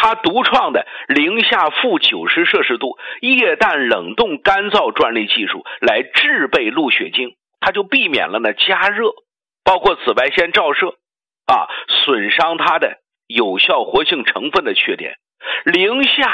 它独创的零下-90摄氏度液氮冷冻干燥专利技术来制备鹿血精，它就避免了加热，包括紫外线照射损伤它的有效活性成分的缺点。零下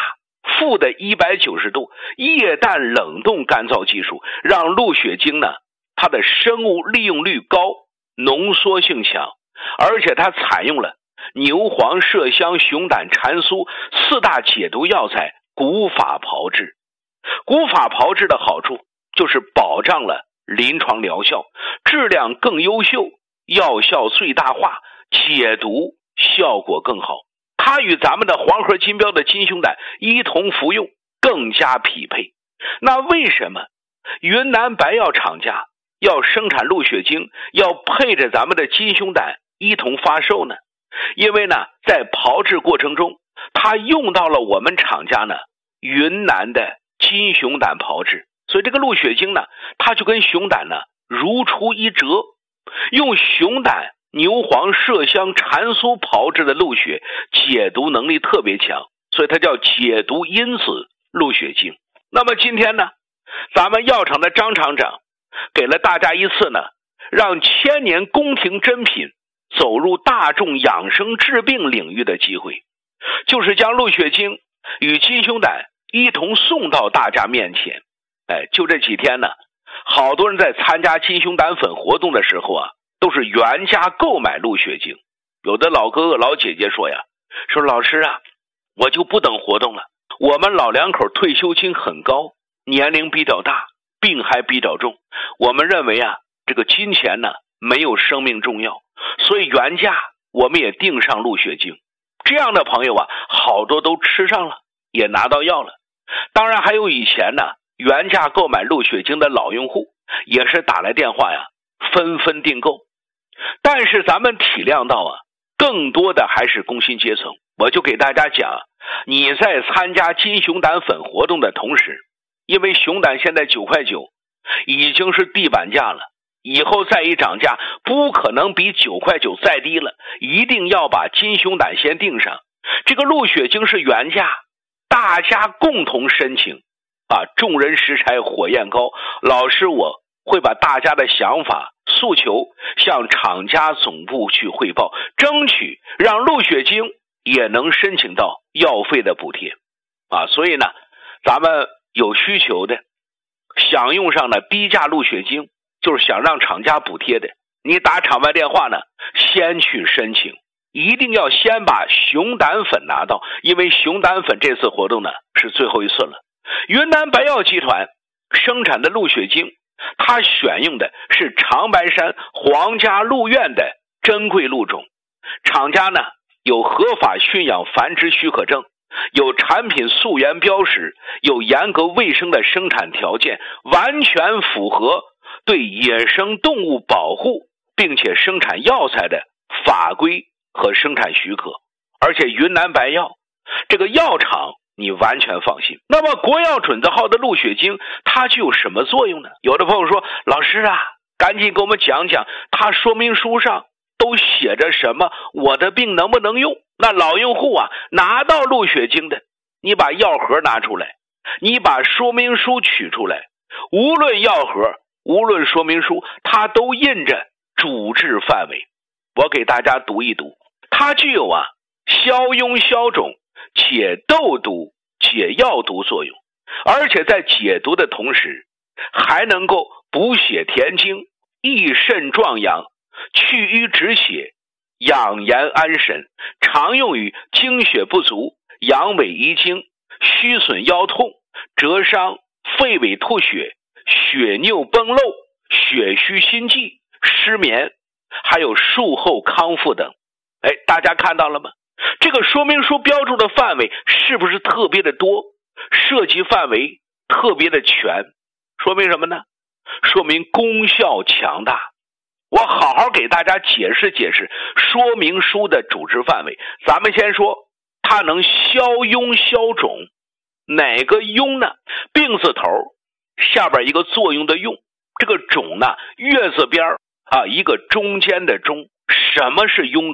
-190度液氮冷冻干燥技术让鹿血精它的生物利用率高，浓缩性强，而且它采用了牛黄、麝香、熊胆、蟾酥4大解毒药材古法炮制。古法炮制的好处就是保障了临床疗效，质量更优秀，药效最大化，解毒效果更好。它与咱们的黄河金标的金熊胆一同服用更加匹配。那为什么云南白药厂家要生产鹿血精，要配着咱们的金熊胆一同发售呢？因为在炮制过程中，它用到了我们厂家云南的金熊胆炮制，所以这个鹿血精它就跟熊胆如出一辙。用熊胆、牛黄、麝香、蟾酥炮制的鹿血解毒能力特别强，所以它叫解毒因子鹿血精。那么今天咱们药厂的张厂长给了大家一次让千年宫廷珍品走入大众养生治病领域的机会，就是将鹿血精与金熊胆一同送到大家面前。就这几天好多人在参加金熊胆粉活动的时候都是原价购买鹿血精。有的老哥哥老姐姐说老师我就不等活动了，我们老两口退休金很高，年龄比较大，病还比较重，我们认为这个金钱没有生命重要，所以原价我们也订上鹿血精。这样的朋友好多都吃上了，也拿到药了。当然还有以前原价购买鹿血精的老用户也是打来电话纷纷订购。但是咱们体谅到更多的还是工薪阶层。我就给大家讲，你在参加金熊胆粉活动的同时，因为熊胆现在9块9已经是地板价了，以后再一涨价不可能比9块9再低了，一定要把金熊胆先订上。这个鹿血精是原价，大家共同申请众人拾柴火焰高。老师我会把大家的想法诉求向厂家总部去汇报，争取让鹿血精也能申请到药费的补贴所以咱们有需求的想用上低价鹿血精，就是想让厂家补贴的，你打场外电话先去申请，一定要先把熊胆粉拿到，因为熊胆粉这次活动是最后一次了。云南白药集团生产的鹿血精，它选用的是长白山皇家鹿苑的珍贵鹿种，厂家有合法驯养繁殖许可证，有产品溯源标识，有严格卫生的生产条件，完全符合对野生动物保护并且生产药材的法规和生产许可。而且云南白药这个药厂你完全放心。那么国药准字号的鹿血精它具有什么作用呢？有的朋友说，老师赶紧给我们讲讲它说明书上都写着什么，我的病能不能用？那老用户拿到鹿血精的，你把药盒拿出来，你把说明书取出来，无论药盒无论说明书，它都印着主治范围。我给大家读一读，它具有消痈消肿、解痘毒、解药毒作用，而且在解毒的同时还能够补血填精、益肾壮阳、去瘀止血、养颜安神，常用于精血不足、阳痿遗精、虚损腰痛、折伤、肺痿吐血、血尿崩漏、血虚心悸、失眠，还有术后康复等。大家看到了吗？这个说明书标注的范围是不是特别的多，涉及范围特别的全？说明什么呢？说明功效强大。我好好给大家解释解释说明书的主治范围。咱们先说它能消痈消肿。哪个痈呢？病字头下边一个作用的用，这个肿月字边一个中间的中。什么是臃肿？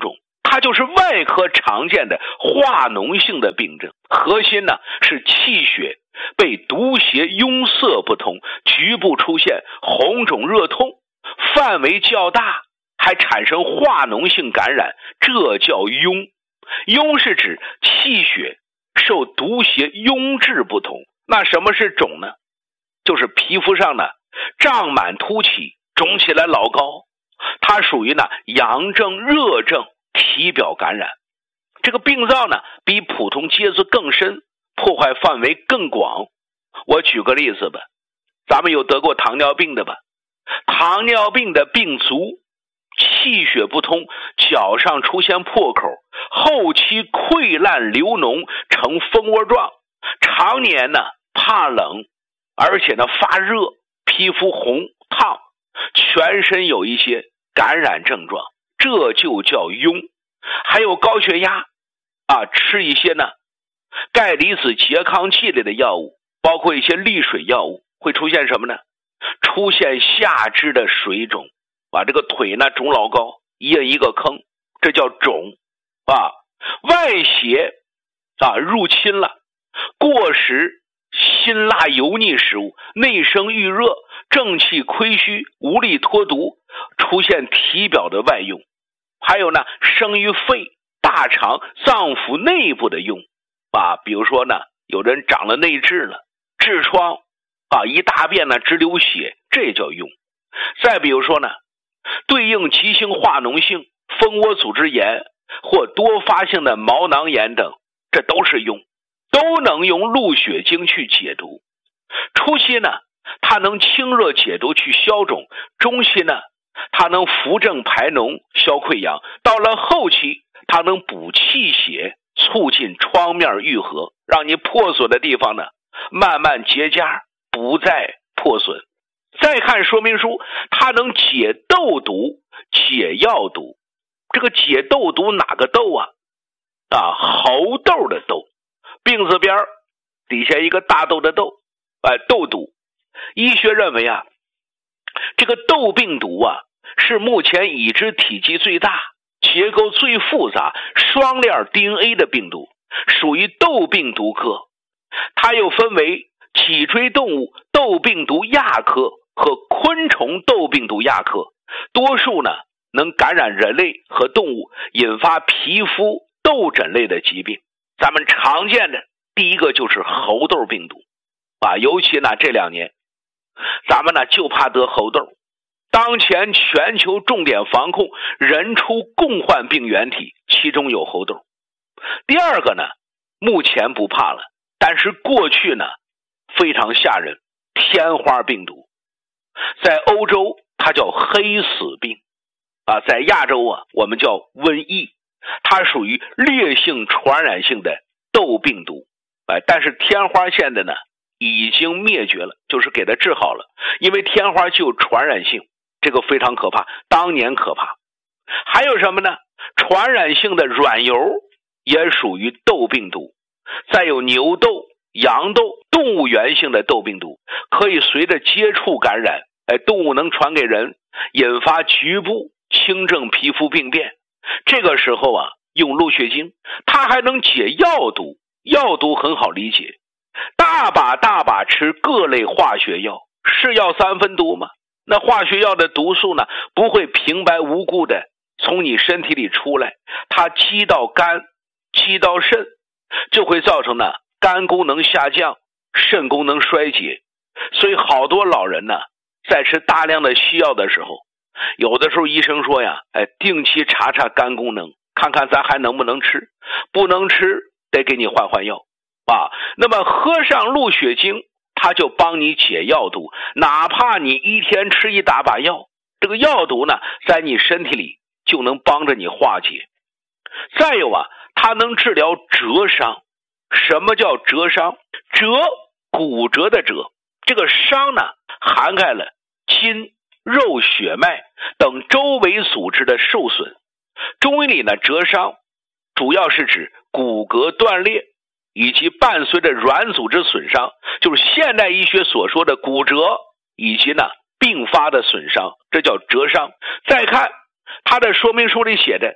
它就是外科常见的化脓性的病症，核心呢是气血被毒邪壅塞不通，局部出现红肿热痛，范围较大，还产生化脓性感染，这叫壅。壅是指气血受毒邪壅滞不通。那什么是肿呢？就是皮肤上呢胀满凸起，肿起来老高，它属于呢阳症热症，体表感染。这个病灶呢比普通疖子更深，破坏范围更广。我举个例子吧，咱们有得过糖尿病的吧？糖尿病的病足，气血不通，脚上出现破口，后期溃烂流脓成蜂窝状，常年呢怕冷，而且呢发热，皮肤红烫，全身有一些感染症状，这就叫壅。还有高血压吃一些呢钙离子拮抗剂类的药物，包括一些利水药物，会出现什么呢？出现下肢的水肿，这个腿呢肿老高，一个坑，这叫肿。外邪入侵了，过食辛辣油腻食物，内生郁热，正气亏虚，无力脱毒，出现体表的外痈。还有呢生于肺、大肠、脏腑内部的痈比如说呢有人长了内痔了，痔疮一大便呢直流血，这也叫痈。再比如说呢对应急性化脓性蜂窝组织炎或多发性的毛囊炎等，这都是痈，都能用鹿血经去解毒。初期呢它能清热解毒去消肿，中期呢它能扶正排脓消溃疡，到了后期它能补气血，促进创面愈合，让你破损的地方呢慢慢结痂，不再破损。再看说明书，它能解痘毒、解药毒。这个解痘毒哪个痘猴痘的痘，病字边底下一个大豆的豆，痘毒。医学认为这个痘病毒是目前已知体积最大、结构最复杂、双链 DNA 的病毒，属于痘病毒科。它又分为脊椎动物痘病毒亚科和昆虫痘病毒亚科，多数呢能感染人类和动物，引发皮肤痘疹类的疾病。咱们常见的第一个就是猴痘病毒尤其呢这2年咱们呢就怕得猴痘。当前全球重点防控人畜共患病原体，其中有猴痘。第二个呢目前不怕了，但是过去呢非常吓人，天花病毒。在欧洲它叫黑死病在亚洲我们叫瘟疫，它属于烈性传染性的痘病毒。但是天花现在呢已经灭绝了，就是给它治好了，因为天花具有传染性，这个非常可怕，当年可怕。还有什么呢？传染性的软疣也属于痘病毒。再有牛痘、羊痘，动物源性的痘病毒，可以随着接触感染，动物能传给人，引发局部轻症皮肤病变。这个时候用鹿血精，它还能解药毒，药毒很好理解，大把吃各类化学药，是药3分毒吗？那化学药的毒素呢不会平白无故的从你身体里出来，它积到肝，积到肾，就会造成呢肝功能下降，肾功能衰竭。所以好多老人呢在吃大量的西药的时候，有的时候医生说定期查查肝功能，看看咱还能不能吃，不能吃得给你换药那么喝上鹿血精，它就帮你解药毒，哪怕你一天吃一大把药，这个药毒呢在你身体里就能帮着你化解。再有它能治疗折伤。什么叫折伤？折，骨折的折，这个伤呢涵盖了筋、肉、血脉等周围组织的受损。中医里呢折伤主要是指骨骼断裂以及伴随着软组织损伤，就是现代医学所说的骨折以及呢并发的损伤，这叫折伤。再看它的说明书里写的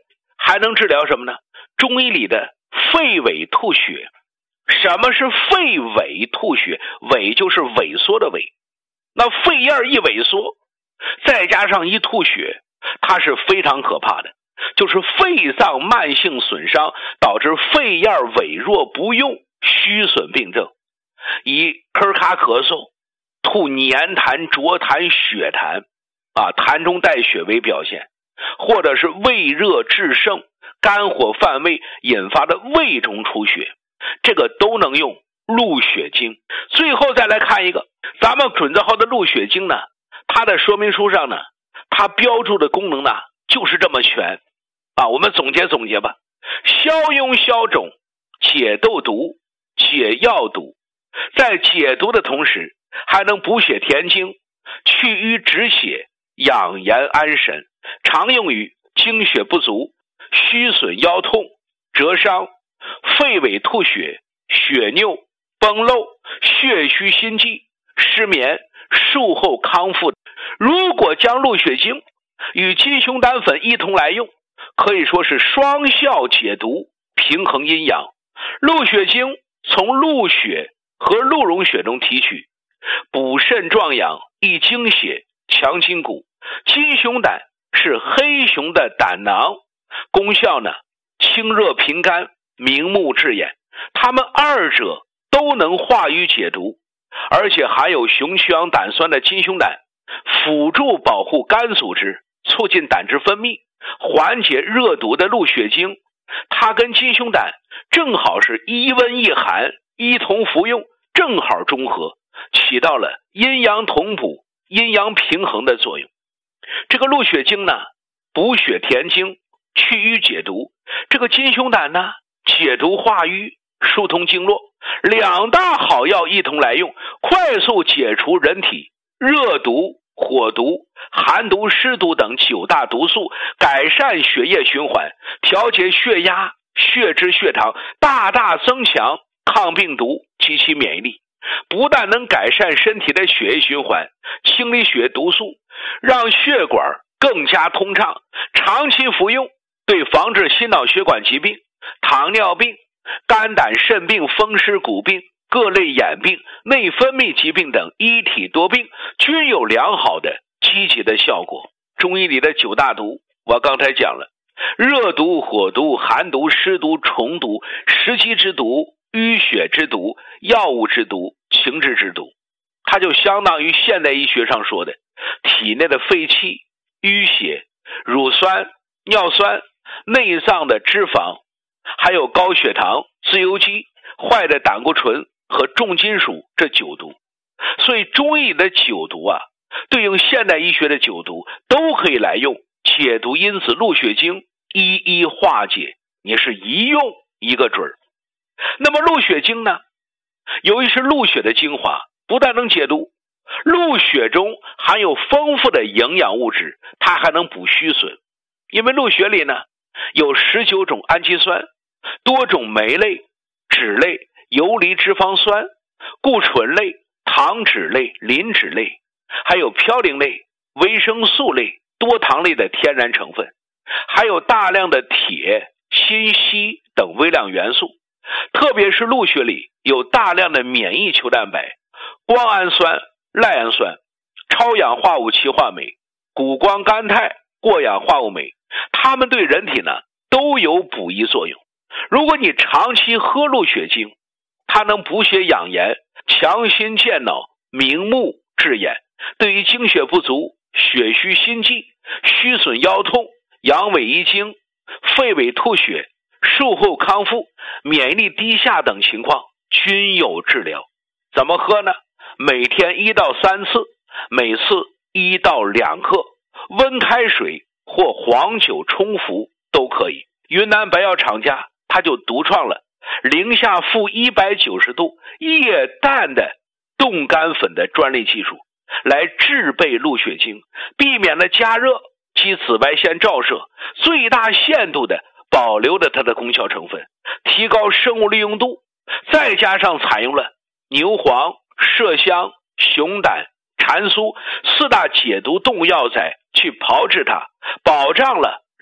还能治疗什么呢？中医里的肺痿吐血。什么是肺痿吐血？痿就是萎缩的痿，那肺叶一萎缩，再加上一吐血，它是非常可怕的，就是肺脏慢性损伤，导致肺叶萎弱不用，虚损病症，以咳卡咳嗽、吐黏痰、浊痰、血痰痰中带血为表现，或者是胃热炽盛、肝火犯胃引发的胃中出血，这个都能用鹿血精。最后再来看一个，咱们准字号的鹿血精呢，它的说明书上呢，它标注的功能呢就是这么全我们总结总结吧。消痈消肿、解痘毒、解药毒，在解毒的同时还能补血填精、去瘀止血、养颜安神，常用于精血不足、虚损腰痛、折伤、肺痿吐血、血尿、崩漏、血虚心悸、失眠、术后康复。如果将鹿血精与金熊胆粉一同来用，可以说是双效解毒，平衡阴阳。鹿血精从鹿血和鹿茸血中提取，补肾壮阳，益精血，强筋骨。金熊胆是黑熊的胆囊，功效呢清热平肝、明目治眼，它们二者都能化瘀解毒，而且含有雄曲氧胆酸的金熊胆辅助保护肝组织，促进胆汁分泌，缓解热毒的鹿血精，它跟金熊胆正好是一温一寒，一同服用，正好中和，起到了阴阳同补、阴阳平衡的作用。这个鹿血精呢，补血填精、去瘀解毒；这个金熊胆呢，解毒化瘀、疏通经络，两大好药一同来用，快速解除人体热毒、火毒、寒毒、湿毒等9大毒素，改善血液循环，调节血压、血脂、血糖，大大增强抗病毒及其免疫力。不但能改善身体的血液循环，清理血毒素，让血管更加通畅，长期服用对防治心脑血管疾病、糖尿病、肝胆肾病、风湿骨病、各类眼病、内分泌疾病等一体多病均有良好的积极的效果。中医里的9大毒我刚才讲了，热毒、火毒、寒毒、湿毒、虫毒、食积之毒、淤血之毒、药物之毒、情志之毒，它就相当于现代医学上说的体内的废气、淤血、乳酸、尿酸、内脏的脂肪，还有高血糖、自由基、坏的胆固醇和重金属，这9毒。所以中医的9毒对应现代医学的9毒都可以来用解毒因子鹿血精，一一化解，你是一用一个准儿。那么鹿血精呢，由于是鹿血的精华，不但能解毒，鹿血中含有丰富的营养物质，它还能补虚损。因为鹿血里呢有19种氨基酸，多种酶类、脂类、游离脂肪酸、固醇类、糖脂类、磷脂类，还有嘌呤类、维生素类、多糖类的天然成分，还有大量的铁、锌、硒等微量元素。特别是鹿血里有大量的免疫球蛋白、胱氨酸、赖氨酸、超氧化物歧化酶、谷胱甘肽、过氧化物酶，它们对人体呢都有补益作用。如果你长期喝鹿血精，它能补血养颜、强心健脑、明目治眼，对于精血不足、血虚心悸、虚损腰痛、阳痿遗精、肺痿吐血、术后康复、免疫力低下等情况均有治疗。怎么喝呢？每天1到3次，每次1到2克，温开水或黄酒冲服都可以。云南白药厂家它就独创了零下-190度液氮的冻干粉的专利技术，来制备鹿血精，避免了加热及紫外线照射，最大限度的保留了它的功效成分，提高生物利用度，再加上采用了牛黄、麝香、熊胆、蟾酥4大解毒动物药材去炮制它，保障了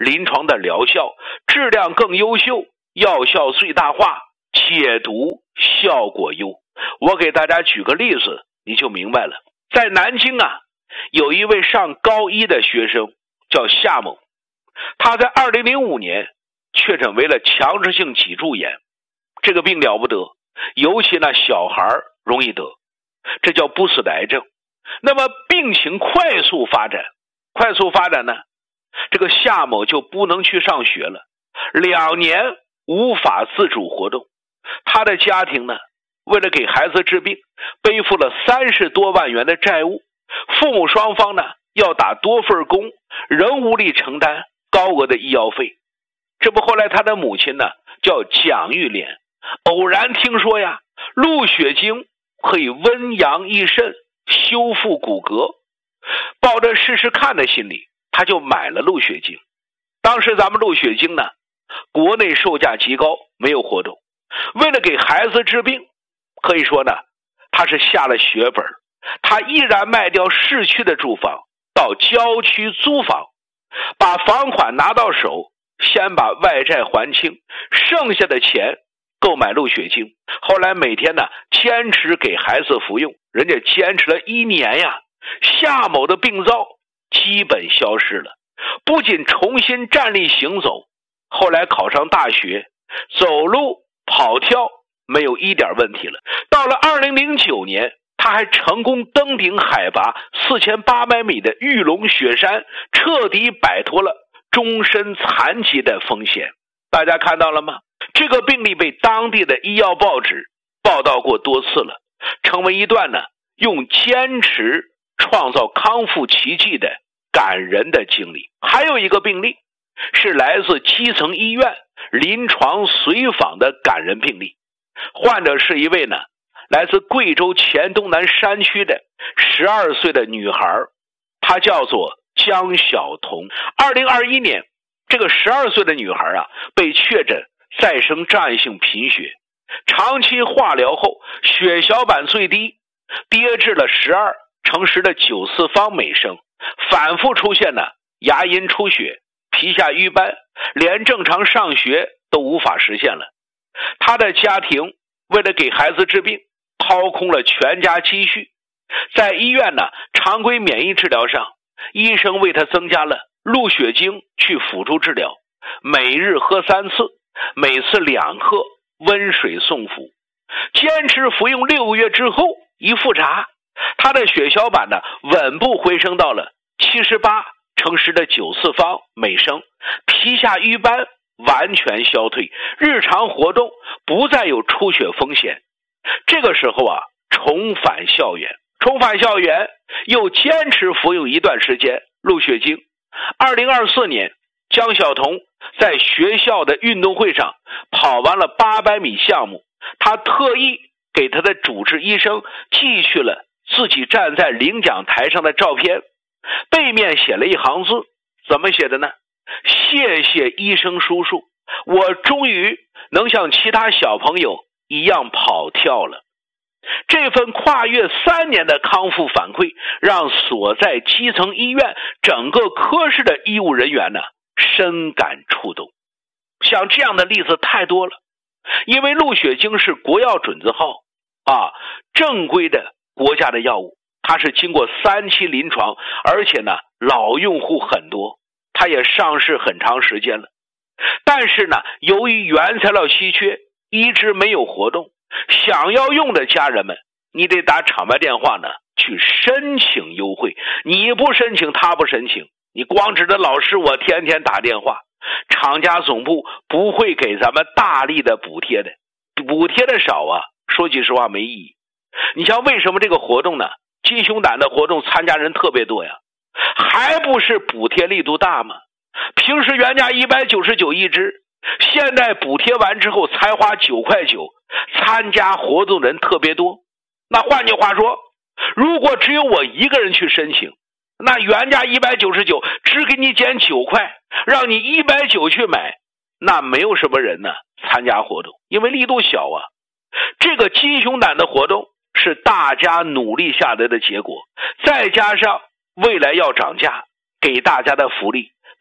临床的疗效，质量更优秀，药效最大化，解毒效果优。我给大家举个例子，你就明白了。在南京啊，有一位上高一的学生叫夏某，他在2005年确诊为了强直性脊柱炎，这个病了不得，尤其呢小孩容易得，这叫不死的癌症。那么病情快速发展呢，这个夏某就不能去上学了，2年无法自主活动。他的家庭呢，为了给孩子治病，背负了30多万元的债务，父母双方呢要打多份工，仍无力承担高额的医药费。这不后来他的母亲呢叫蒋玉莲，偶然听说呀，鹿血精可以温阳益肾，修复骨骼，抱着试试看的心理，他就买了鹿血精。当时咱们鹿血精呢，国内售价极高，没有活动。为了给孩子治病，可以说呢，他是下了血本，他毅然卖掉市区的住房，到郊区租房，把房款拿到手，先把外债还清，剩下的钱购买鹿血精。后来每天呢，坚持给孩子服用，人家坚持了1年呀，夏某的病灶基本消失了，不仅重新站立行走，后来考上大学，走路跑跳没有一点问题了。到了2009年，他还成功登顶海拔4800米的玉龙雪山，彻底摆脱了终身残疾的风险。大家看到了吗？这个病例被当地的医药报纸报道过多次了，成为一段呢用坚持创造康复奇迹的感人的经历。还有一个病例是来自基层医院临床随访的感人病例，患者是一位呢来自贵州黔东南山区的12岁的女孩，她叫做江晓彤。2021年，这个12岁的女孩啊，被确诊再生障碍性贫血，长期化疗后，血小板最低跌至了12×10^9方每升，反复出现呢牙龈出血、皮下瘀斑，连正常上学都无法实现了。他的家庭为了给孩子治病，掏空了全家积蓄。在医院呢常规免疫治疗上，医生为他增加了鹿血精去辅助治疗，每日喝3次，每次2克，温水送服。坚持服用6个月之后，一复查，他的血小板呢稳步回升到了78×10^9方每升，皮下瘀斑完全消退，日常活动不再有出血风险。这个时候啊，重返校园又坚持服用一段时间鹿血精。2024年，江晓彤在学校的运动会上跑完了800米项目，他特意给他的主治医生寄去了自己站在领奖台上的照片，背面写了一行字，怎么写的呢？谢谢医生叔叔，我终于能像其他小朋友一样跑跳了。这份跨越3年的康复反馈，让所在基层医院整个科室的医务人员呢深感触动。像这样的例子太多了，因为鹿血精是国药准字号正规的国家的药物，它是经过3期临床，而且呢老用户很多，它也上市很长时间了。但是呢，由于原材料稀缺，一直没有活动，想要用的家人们，你得打厂外电话呢去申请优惠。你不申请，他不申请，你光指着老师我天天打电话，厂家总部不会给咱们大力的补贴的，补贴的少啊，说句实话没意义。你像为什么这个活动呢，金熊胆的活动参加人特别多呀，还不是补贴力度大吗？平时原价199一支，现在补贴完之后才花9块9，参加活动人特别多。那换句话说，如果只有我一个人去申请，那原价199只给你减9块，让你190去买，那没有什么人呢参加活动，因为力度小啊。这个金熊胆的活动是大家努力下来的结果，再加上未来要涨价，给大家的福利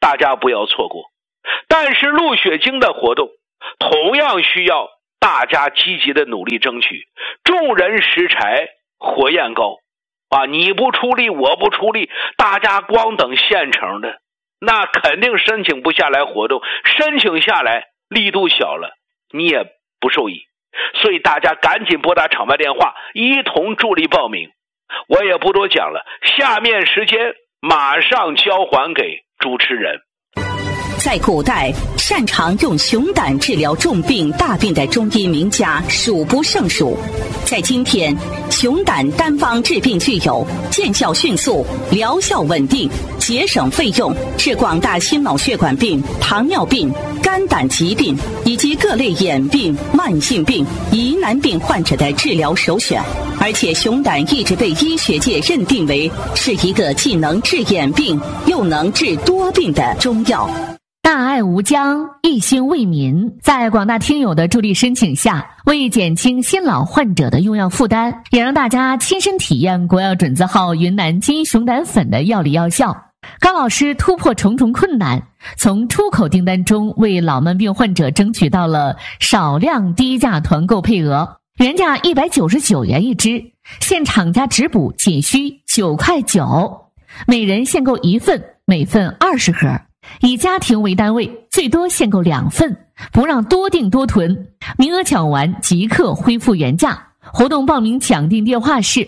大家不要错过。但是鹿血精的活动同样需要大家积极的努力争取，众人拾柴火焰高啊！你不出力，我不出力，大家光等现成的，那肯定申请不下来活动，申请下来力度小了，你也不受益。所以大家赶紧拨打场外电话，一同助力报名。我也不多讲了，下面时间马上交还给主持人。 在古代，擅长用熊胆治疗重病大病的中医名家数不胜数。在今天，熊胆单方治病具有见效迅速、疗效稳定、节省费用，是广大心脑血管病、糖尿病、肝胆疾病以及各类眼病、慢性病、疑难病患者的治疗首选。而且熊胆一直被医学界认定为是一个既能治眼病又能治多病的中药。 大爱无疆，一心为民，在广大听友的助力申请下，为减轻新老患者的用药负担，也让大家亲身体验国药准字号云南金熊胆粉的药理药效。高老师突破重重困难，从出口订单中为老慢病患者争取到了少量低价团购配额，原价199元一支，现厂家直补仅需9块9，每人限购1份，每份20盒。以家庭为单位，最多限购2份，不让多订多囤，名额抢完即刻恢复原价。活动报名抢订电话是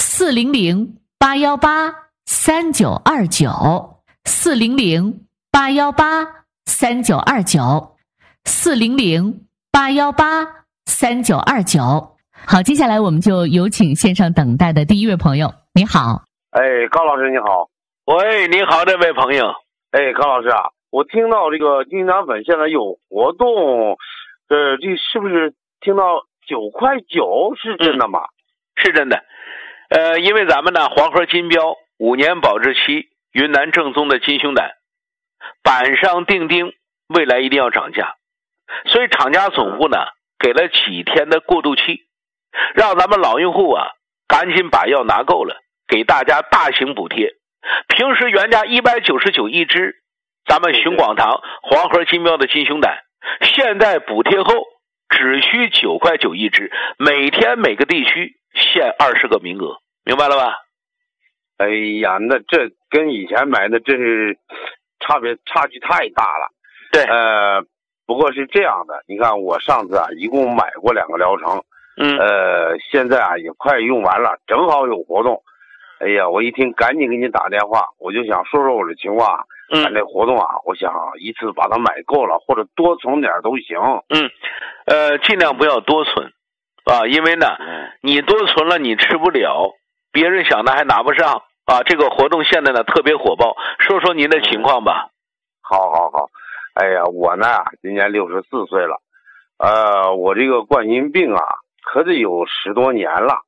400-818-3929，400-818-3929。好，接下来我们就有请线上等待的第一位朋友。你好。 高老师你好。 喂，你好，这位朋友。 高老师啊，我听到这个金熊胆粉现在有活动，这是不是听到9块9是真的吗？ 是真的。因为咱们呢黄河金标5年保质期，云南正宗的金熊胆，板上钉钉，未来一定要涨价，所以厂家总部呢给了几天的过渡期，让咱们老用户啊赶紧把药拿够了，给大家大型补贴。平时原价199一支，咱们熊广堂黄河金标的金熊胆，现在补贴后只需9块9一支，每天每个地区限20个名额，明白了吧？ 哎呀，那这跟以前买的真是差距太大了。 对， 不过是这样的，你看我上次啊一共买过2个疗程，现在啊也快用完了，正好有活动。哎呀，我一听赶紧给你打电话，我就想说说我的情况。咱这活动啊，我想一次把它买够了，或者多存点都行。 尽量不要多存啊，因为呢，你多存了你吃不了，别人想的还拿不上啊。这个活动现在呢特别火爆，说说您的情况吧。 好。哎呀，我呢今年64岁了，我这个冠心病啊，可得有10多年了。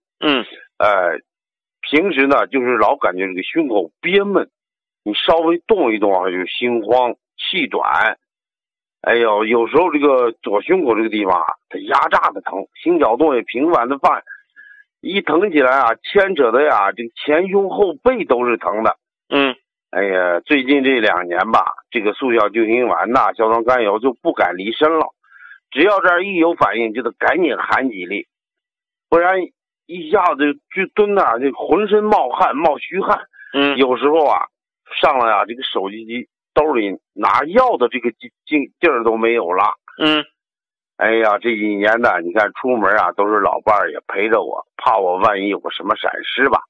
平时呢就是老感觉这个胸口憋闷，你稍微动一动啊就心慌气短。哎呦，有时候这个左胸口这个地方啊，它压榨的疼，心绞动也频繁的犯，一疼起来啊，牵扯的呀，这个前胸后背都是疼的。哎呀，最近这2年吧，这个速效救心丸呐、硝酸甘油就不敢离身了，只要这儿一有反应就得赶紧含几粒，不然一下子就蹲那儿，就浑身冒汗冒虚汗。有时候啊上了呀，这个手机兜里拿药的这个劲儿都没有了。哎呀，这几年呢，你看出门啊都是老伴儿也陪着我，怕我万一有个什么闪失吧。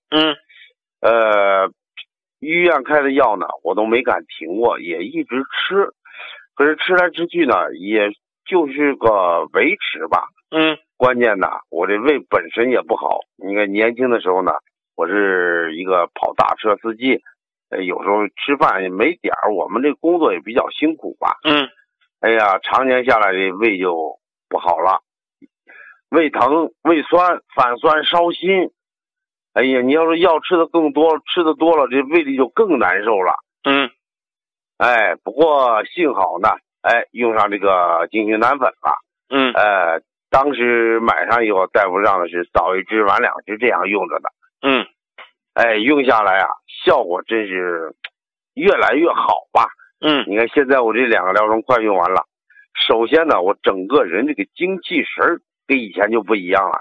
医院开的药呢我都没敢停过，也一直吃，可是吃来吃去呢也就是个维持吧。关键呢我这胃本身也不好，你看年轻的时候呢我是一个跑大车司机，有时候吃饭也没点儿，我们这工作也比较辛苦吧。哎呀，常年下来这胃就不好了，胃疼胃酸反酸烧心。哎呀，你要是药吃的更多，吃的多了这胃里就更难受了。不过幸好呢用上这个金熊胆粉了。当时买上以后，大夫让的是早1支晚2支这样用着的。用下来啊，效果真是越来越好吧。 你看现在我这2个疗程快用完了，首先呢，我整个人这个精气神跟以前就不一样了。